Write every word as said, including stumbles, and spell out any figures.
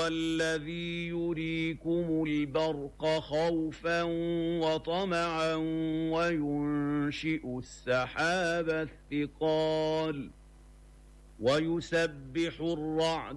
وهو الذي يريكم البرق خوفا وطمعا وينشئ السحاب الثقال ويسبح الرعد